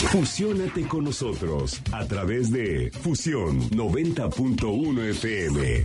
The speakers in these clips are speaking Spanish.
Fusiónate con nosotros a través de Fusión 90.1 FM.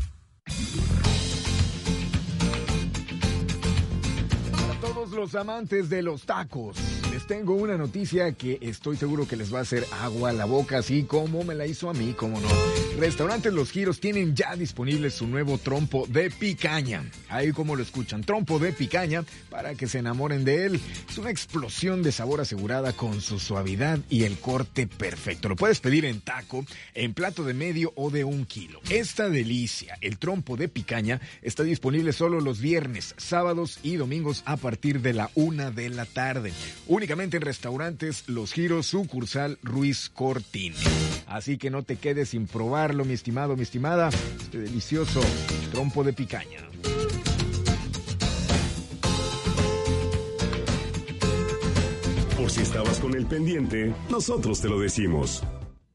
Para todos los amantes de los tacos, les tengo una noticia que estoy seguro que les va a hacer agua a la boca, así como me la hizo a mí, cómo no. Restaurantes Los Giros tienen ya disponible su nuevo trompo de picaña. Ahí como lo escuchan, trompo de picaña, para que se enamoren de él. Es una explosión de sabor asegurada con su suavidad y el corte perfecto. Lo puedes pedir en taco, en plato de medio o de 1 kilo. Esta delicia, el trompo de picaña, está disponible solo los viernes, sábados y domingos a partir de la 1 de la tarde. Únicamente en restaurantes Los Giros, sucursal Ruiz Cortines. Así que no te quedes sin probarlo, mi estimado, mi estimada. Este delicioso trompo de picaña. Por si estabas con el pendiente, nosotros te lo decimos.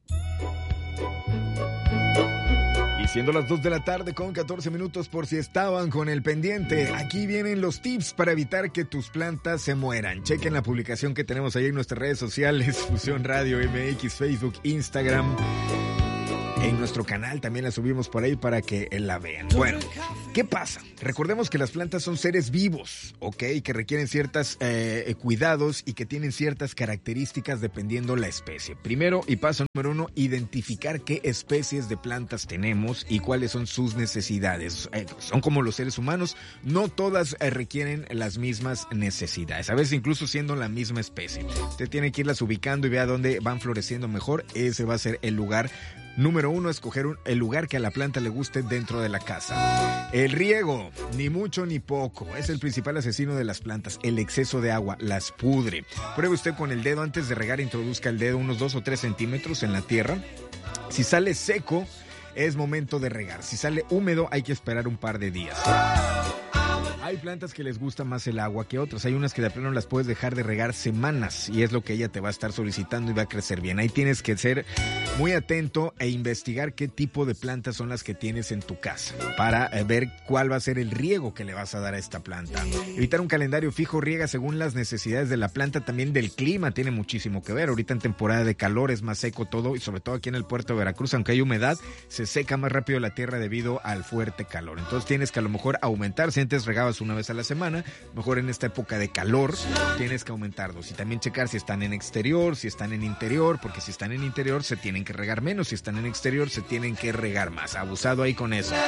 Siendo las 2 de la tarde con 14 minutos, por si estaban con el pendiente, aquí vienen los tips para evitar que tus plantas se mueran. Chequen la publicación que tenemos ahí en nuestras redes sociales, Fusión Radio MX, Facebook, Instagram. En nuestro canal también la subimos por ahí para que la vean. Bueno, ¿qué pasa? Recordemos que las plantas son seres vivos, ¿ok? Que requieren ciertos cuidados y que tienen ciertas características dependiendo la especie. Primero y paso número 1, identificar qué especies de plantas tenemos y cuáles son sus necesidades. Son como los seres humanos, no todas requieren las mismas necesidades. A veces incluso siendo la misma especie. Usted tiene que irlas ubicando y vea dónde van floreciendo mejor. Ese va a ser el lugar número 1, escoger el lugar que a la planta le guste dentro de la casa. El riego, ni mucho ni poco, es el principal asesino de las plantas. El exceso de agua las pudre. Pruebe usted con el dedo antes de regar, introduzca el dedo unos 2 o 3 centímetros en la tierra. Si sale seco, es momento de regar. Si sale húmedo, hay que esperar un par de días. Hay plantas que les gusta más el agua que otras. Hay unas que de plano las puedes dejar de regar semanas y es lo que ella te va a estar solicitando y va a crecer bien. Ahí tienes que ser muy atento e investigar qué tipo de plantas son las que tienes en tu casa para ver cuál va a ser el riego que le vas a dar a esta planta. Evitar un calendario fijo, riega según las necesidades de la planta, también del clima tiene muchísimo que ver. Ahorita en temporada de calor es más seco todo y sobre todo aquí en el puerto de Veracruz, aunque hay humedad, se seca más rápido la tierra debido al fuerte calor. Entonces tienes que a lo mejor aumentar, si antes regabas una vez a la semana, mejor en esta época de calor tienes que aumentarlos y también checar si están en exterior, si están en interior, porque si están en interior se tienen que regar menos, si están en exterior se tienen que regar más. Abusado ahí con eso.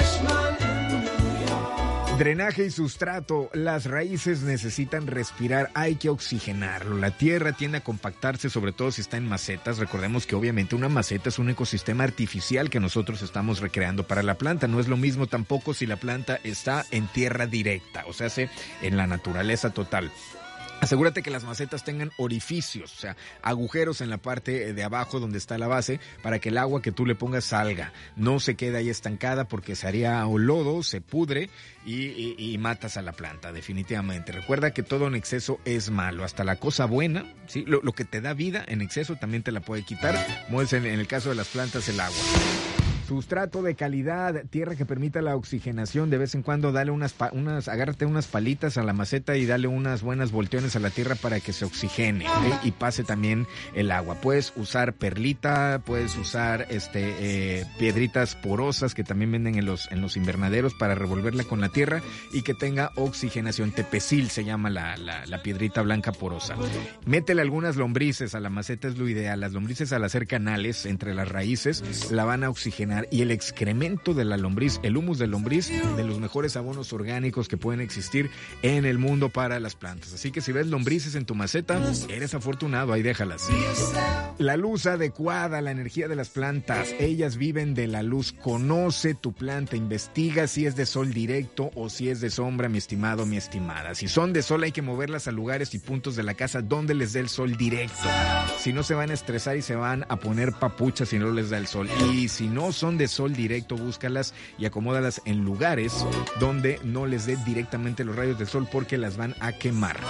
Drenaje y sustrato. Las raíces necesitan respirar, hay que oxigenarlo. La tierra tiende a compactarse, sobre todo si está en macetas. Recordemos que obviamente una maceta es un ecosistema artificial que nosotros estamos recreando para la planta. No es lo mismo tampoco si la planta está en tierra directa, o sea, en la naturaleza total. Asegúrate que las macetas tengan orificios, o sea, agujeros en la parte de abajo donde está la base para que el agua que tú le pongas salga. No se quede ahí estancada porque se haría lodo, se pudre y matas a la planta, definitivamente. Recuerda que todo en exceso es malo, hasta la cosa buena, ¿sí? Lo que te da vida en exceso también te la puede quitar, como es en el caso de las plantas el agua. Sustrato de calidad, tierra que permita la oxigenación. De vez en cuando dale agárrate unas palitas a la maceta y dale unas buenas volteones a la tierra para que se oxigene, ¿okay? Y pase también el agua. Puedes usar perlita, puedes usar piedritas porosas que también venden en los invernaderos para revolverla con la tierra y que tenga oxigenación. Tepecil se llama la piedrita blanca porosa. Métele algunas lombrices a la maceta, es lo ideal. Las lombrices al hacer canales entre las raíces la van a oxigenar. Y el excremento de la lombriz, el humus de lombriz, de los mejores abonos orgánicos que pueden existir en el mundo para las plantas. Así que si ves lombrices en tu maceta, eres afortunado, ahí déjalas. La luz adecuada, la energía de las plantas, ellas viven de la luz. Conoce tu planta, investiga si es de sol directo o si es de sombra, mi estimado, mi estimada. Si son de sol hay que moverlas a lugares y puntos de la casa donde les dé el sol directo. Si no se van a estresar y se van a poner papuchas si no les da el sol. Y si no son de sol directo, búscalas y acomódalas en lugares donde no les dé directamente los rayos del sol porque las van a quemar.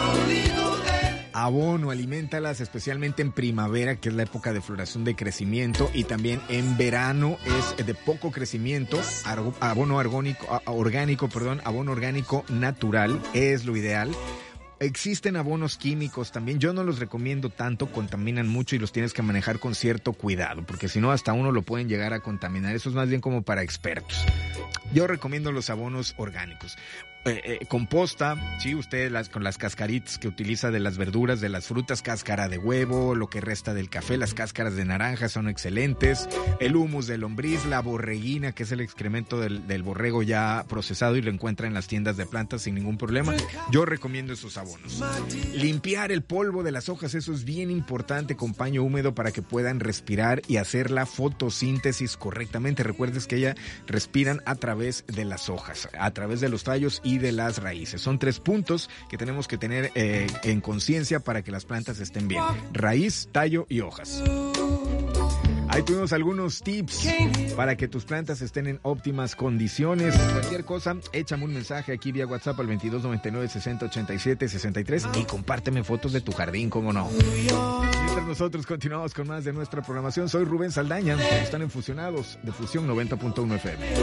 Abono, aliméntalas especialmente en primavera, que es la época de floración de crecimiento, y también en verano es de poco crecimiento. Abono orgánico natural es lo ideal. Existen abonos químicos también. Yo no los recomiendo tanto, contaminan mucho y los tienes que manejar con cierto cuidado, porque si no hasta uno lo pueden llegar a contaminar. Eso es más bien como para expertos. Yo recomiendo los abonos orgánicos. Composta, sí, usted con las cascaritas que utiliza de las verduras, de las frutas, cáscara de huevo, lo que resta del café, las cáscaras de naranja son excelentes, el humus de lombriz, la borreguina, que es el excremento del borrego ya procesado y lo encuentra en las tiendas de plantas sin ningún problema. Yo recomiendo esos abonos. Limpiar el polvo de las hojas, eso es bien importante, con paño húmedo para que puedan respirar y hacer la fotosíntesis correctamente. Recuerdes que ellas respiran a través de las hojas, a través de los tallos y de las raíces. Son 3 puntos que tenemos que tener en conciencia para que las plantas estén bien: raíz, tallo y hojas. Ahí tuvimos algunos tips para que tus plantas estén en óptimas condiciones. Cualquier cosa, échame un mensaje aquí vía WhatsApp al 2299-6087-63 y compárteme fotos de tu jardín, cómo no. Mientras nosotros continuamos con más de nuestra programación, soy Rubén Saldaña. Están en Fusionados de Fusión 90.1 FM.